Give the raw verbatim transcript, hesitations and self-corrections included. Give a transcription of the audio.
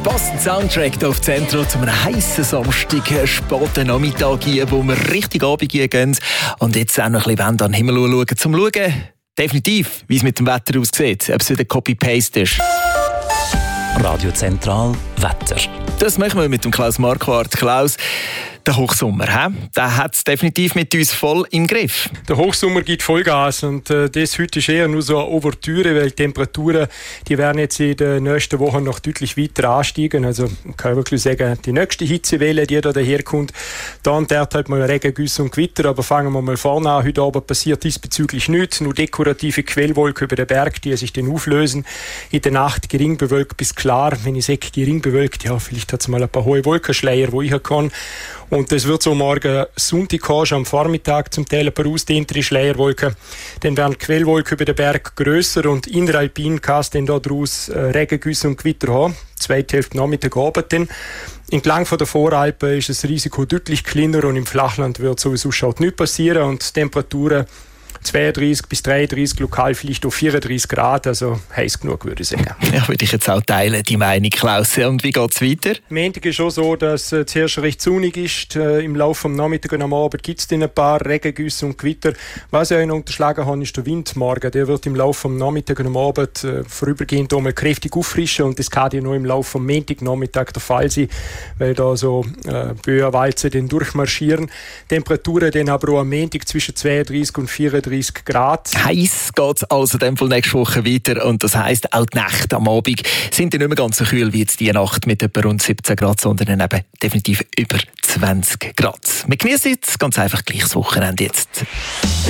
passenden Soundtrack hier auf Zentro zu einem heissen Samstag, späten Nachmittag hier, wo wir richtig Abend gehen. Und jetzt auch noch ein bisschen an den Himmel schauen, zum Schauen, definitiv, wie es mit dem Wetter aussieht, ob es wieder Copy-Paste ist. Radio Zentral Wetter. Das machen wir mit dem Klaus Marquardt. Klaus, der Hochsommer, he? Der hat es definitiv mit uns voll im Griff. Der Hochsommer gibt Vollgas und äh, das heute ist eher nur so eine Ouvertüre, weil die Temperaturen, die werden jetzt in den nächsten Wochen noch deutlich weiter ansteigen. Also man kann wirklich sagen, die nächste Hitzewelle, die da daherkommt, dann dort halt mal Regen, Güsse und Gewitter, aber fangen wir mal vorne an. Heute Abend passiert diesbezüglich nichts, nur dekorative Quellwolken über den Berg, die sich dann auflösen. In der Nacht gering bewölkt bis klar. Wenn ich sage gering bewölkt, ja, vielleicht hat es mal ein paar hohe Wolkenschleier, wo ich kann. Und das wird so morgen Sonntag haben, schon am Vormittag zum Teil ein paar ausdehntere Schleierwolken. Dann werden die Quellwolken über den Berg grösser und in der Alpin kann es dann daraus äh, Regen, Güsse und Gewitter haben. Zweite Hälfte Nachmittag Abend dann. Entlang von der Voralpen ist das Risiko deutlich kleiner und im Flachland wird sowieso schon nichts passieren und die Temperaturen zweiunddreißig bis dreiunddreißig, lokal vielleicht auf vierunddreißig Grad, also heiß genug, würde ich sagen. Ja, würde ich jetzt auch teilen, die Meinung, Klaus. Und wie geht es weiter? Montag ist schon so, dass äh, zuerst recht sonnig ist. Äh, Im Laufe des Nachmittags und am Abend gibt es dann ein paar Regengüsse und Gewitter. Was ich auch noch unterschlagen habe, ist der Wind morgen. Der wird im Laufe des Nachmittags und am Abend äh, vorübergehend einmal kräftig auffrischen und das kann ja noch im Laufe des Montagnachmittags der Fall sein, weil da so äh, Böenwalzen dann durchmarschieren. Temperaturen dann aber auch am Montag zwischen zweiunddreißig und vierunddreißig Grad. Heiß geht es also in Fall nächste Woche weiter und das heisst, auch die Nächte am Abend sind dann nicht mehr ganz so kühl wie jetzt die Nacht mit etwa rund siebzehn Grad, sondern dann eben definitiv über zwanzig Grad. Wir genießen jetzt ganz einfach gleich das Wochenende jetzt.